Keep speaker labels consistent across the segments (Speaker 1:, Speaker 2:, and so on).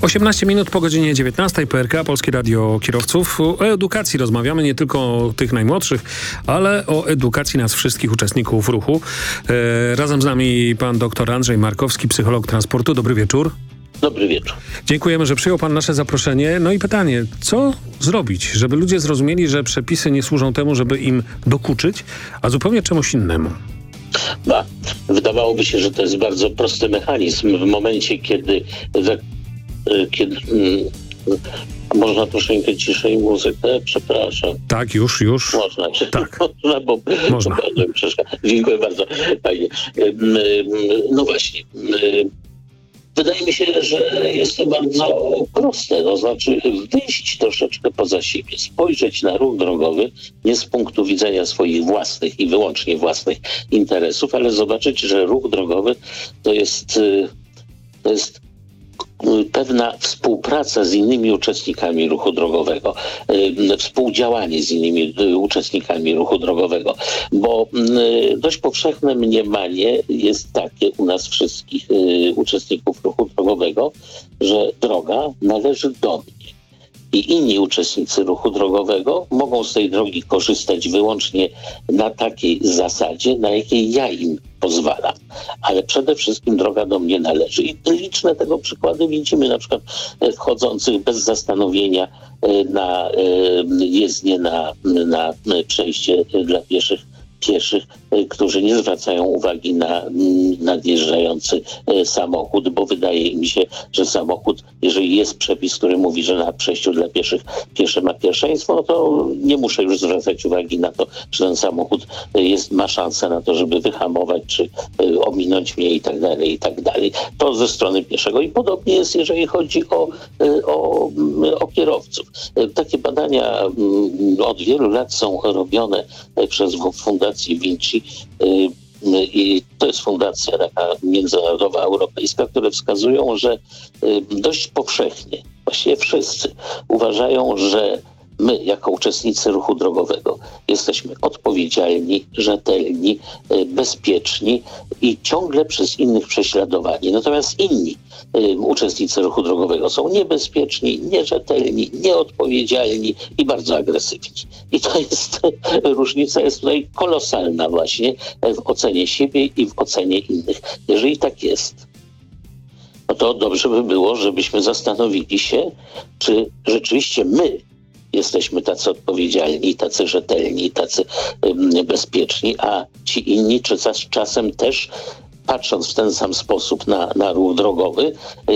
Speaker 1: 18 minut po godzinie 19. PRK, Polskie Radio Kierowców. O edukacji rozmawiamy, nie tylko o tych najmłodszych, ale o edukacji nas wszystkich uczestników ruchu. Razem z nami pan dr Andrzej Markowski, psycholog transportu. Dobry wieczór.
Speaker 2: Dobry wieczór.
Speaker 1: Dziękujemy, że przyjął pan nasze zaproszenie. No i pytanie, co zrobić, żeby ludzie zrozumieli, że przepisy nie służą temu, żeby im dokuczyć, a zupełnie czemuś innemu?
Speaker 2: Wydawałoby się, że to jest bardzo prosty mechanizm. W momencie, kiedy można troszeczkę ciszej muzykę, przepraszam.
Speaker 1: Tak, już.
Speaker 2: Można,
Speaker 1: Tak.
Speaker 2: Można. Dziękuję bardzo. Fajnie. No właśnie. Wydaje mi się, że jest to bardzo proste, to znaczy wyjść troszeczkę poza siebie, spojrzeć na ruch drogowy nie z punktu widzenia swoich własnych i wyłącznie własnych interesów, ale zobaczyć, że ruch drogowy to jest pewna współpraca z innymi uczestnikami ruchu drogowego, współdziałanie z innymi uczestnikami ruchu drogowego, bo dość powszechne mniemanie jest takie u nas wszystkich uczestników ruchu drogowego, że droga należy do mnie. I inni uczestnicy ruchu drogowego mogą z tej drogi korzystać wyłącznie na takiej zasadzie, na jakiej ja im pozwalam. Ale przede wszystkim droga do mnie należy. I liczne tego przykłady widzimy, na przykład wchodzących bez zastanowienia na jezdnię, na przejście dla pieszych, którzy nie zwracają uwagi na nadjeżdżający samochód, bo wydaje im się, że samochód, jeżeli jest przepis, który mówi, że na przejściu dla pieszych pieszy ma pierwszeństwo, no to nie muszę już zwracać uwagi na to, czy ten samochód ma szansę na to, żeby wyhamować, czy ominąć mnie i tak dalej. To ze strony pieszego. I podobnie jest, jeżeli chodzi o kierowców. Takie badania od wielu lat są robione przez Fundację Vinci i to jest fundacja taka międzynarodowa, europejska, które wskazują, że dość powszechnie, właściwie wszyscy uważają, że my, jako uczestnicy ruchu drogowego, jesteśmy odpowiedzialni, rzetelni, bezpieczni i ciągle przez innych prześladowani. Natomiast inni uczestnicy ruchu drogowego są niebezpieczni, nierzetelni, nieodpowiedzialni i bardzo agresywni. I to jest, różnica jest tutaj kolosalna właśnie w ocenie siebie i w ocenie innych. Jeżeli tak jest, no to dobrze by było, żebyśmy zastanowili się, czy rzeczywiście my jesteśmy tacy odpowiedzialni, tacy rzetelni, tacy bezpieczni, a ci inni czy czasem też, patrząc w ten sam sposób na ruch drogowy,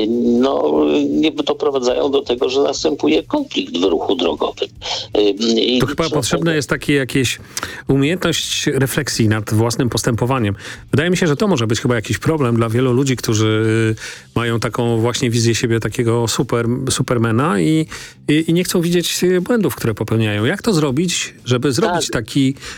Speaker 2: nie doprowadzają do tego, że następuje konflikt w ruchu drogowym.
Speaker 1: To chyba potrzebna jest jakieś umiejętność refleksji nad własnym postępowaniem. Wydaje mi się, że to może być chyba jakiś problem dla wielu ludzi, którzy mają taką właśnie wizję siebie takiego supermana i nie chcą widzieć błędów, które popełniają. Jak to zrobić, żeby zrobić taki